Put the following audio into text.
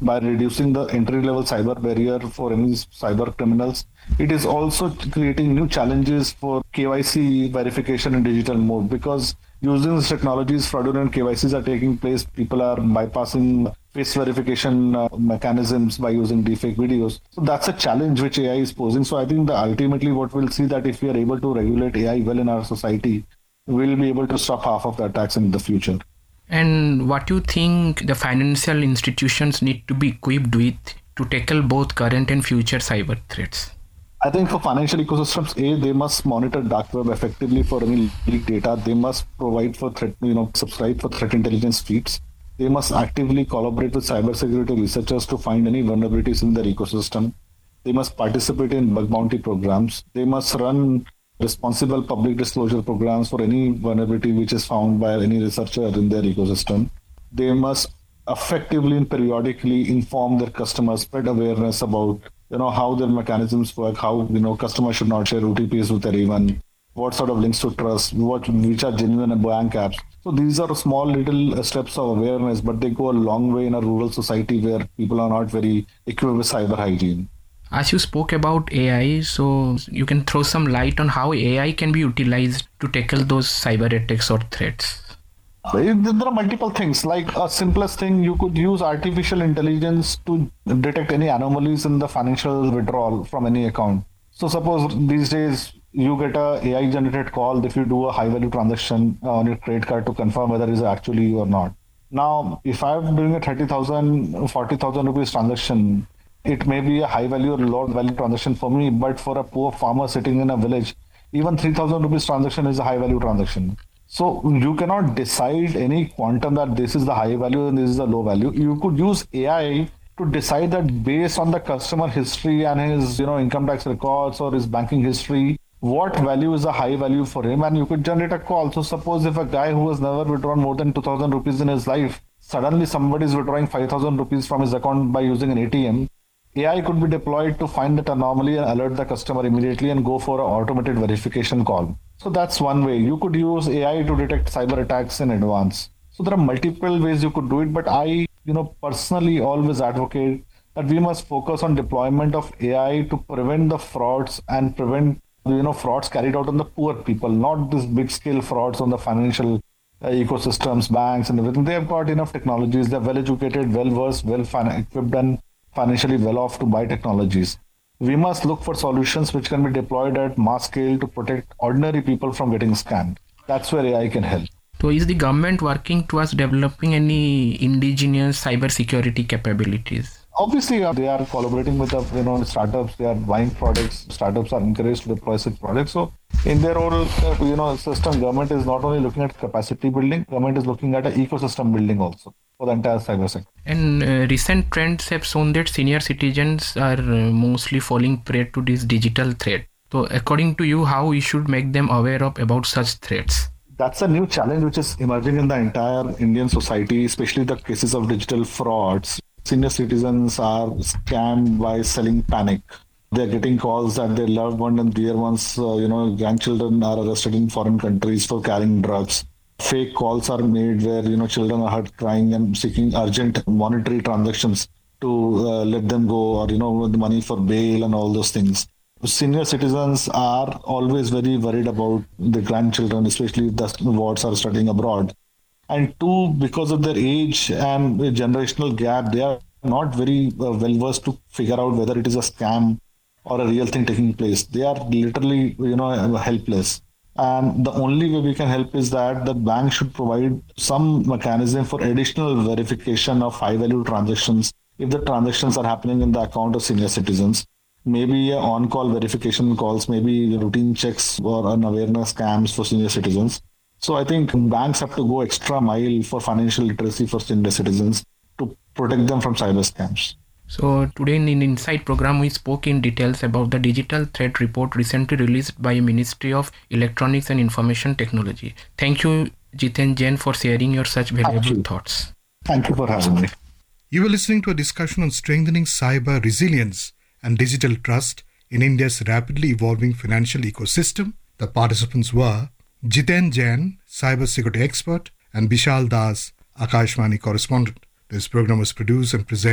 by reducing the entry-level cyber barrier for any cyber criminals. It is also creating new challenges for KYC verification in digital mode because using these technologies, fraudulent KYCs are taking place. People are bypassing face verification mechanisms by using deepfake videos. So that's a challenge which AI is posing. So I think that ultimately what we'll see that if we are able to regulate AI well in our society, we'll be able to stop half of the attacks in the future. And what do you think the financial institutions need to be equipped with to tackle both current and future cyber threats? I think for financial ecosystems, they must monitor dark web effectively for any leaked data. They must provide for subscribe for threat intelligence feeds. They must actively collaborate with cybersecurity researchers to find any vulnerabilities in their ecosystem. They must participate in bug bounty programs. They must run responsible public disclosure programs for any vulnerability which is found by any researcher in their ecosystem. They must effectively and periodically inform their customers, spread awareness about how their mechanisms work, how customers should not share OTPs with anyone, what sort of links to trust, which are genuine and blank apps. So these are small little steps of awareness, but they go a long way in a rural society where people are not very equipped with cyber hygiene. As you spoke about AI, so you can throw some light on how AI can be utilized to tackle those cyber attacks or threats. There are multiple things. Like a simplest thing, you could use artificial intelligence to detect any anomalies in the financial withdrawal from any account. So suppose these days you get a AI generated call if you do a high value transaction on your credit card to confirm whether it is actually you or not. Now, if I'm doing a 30,000, 40,000 rupees transaction, it may be a high value or low value transaction for me, but for a poor farmer sitting in a village, even 3,000 rupees transaction is a high value transaction. So you cannot decide any quantum that this is the high value and this is the low value. You could use AI to decide that based on the customer history and his income tax records or his banking history, what value is a high value for him, and you could generate a call. So suppose if a guy who has never withdrawn more than 2,000 rupees in his life, suddenly somebody is withdrawing 5,000 rupees from his account by using an ATM, AI could be deployed to find that anomaly and alert the customer immediately and go for an automated verification call. So that's one way. You could use AI to detect cyber attacks in advance. So there are multiple ways you could do it, but I, personally always advocate that we must focus on deployment of AI to prevent the frauds and prevent, frauds carried out on the poor people, not these big scale frauds on the financial ecosystems, banks and everything. They have got enough technologies. They're well educated, well versed, equipped and financially well off to buy technologies. We must look for solutions which can be deployed at mass scale to protect ordinary people from getting scammed. That's where AI can help. So is the government working towards developing any indigenous cyber security capabilities? Obviously, they are collaborating with the startups. They are buying products. Startups are encouraged to deploy such products. So in their whole system, government is not only looking at capacity building, government is looking at an ecosystem building also for the entire cyber sector. And recent trends have shown that senior citizens are mostly falling prey to this digital threat. So according to you, how we should make them aware of about such threats? That's a new challenge which is emerging in the entire Indian society, especially the cases of digital frauds. Senior citizens are scammed by selling panic. They're getting calls that their loved one and dear ones, grandchildren are arrested in foreign countries for carrying drugs. Fake calls are made where, children are heard crying and seeking urgent monetary transactions to let them go or, the money for bail and all those things. Senior citizens are always very worried about the grandchildren, especially if the wards are studying abroad. And two, because of their age and the generational gap, they are not very well versed to figure out whether it is a scam or a real thing taking place. They are literally, helpless. And the only way we can help is that the bank should provide some mechanism for additional verification of high value transactions if the transactions are happening in the account of senior citizens. Maybe on-call verification calls, maybe routine checks or an awareness scams for senior citizens. So I think banks have to go extra mile for financial literacy for senior citizens to protect them from cyber scams. So today in Insight program, we spoke in details about the digital threat report recently released by Ministry of Electronics and Information Technology. Thank you, Jiten Jain, for sharing your such valuable thoughts. Thank you for having me. You were listening to a discussion on strengthening cyber resilience and digital trust in India's rapidly evolving financial ecosystem. The participants were Jiten Jain, cyber security expert, and Bishal Das, Akashvani correspondent. This program was produced and presented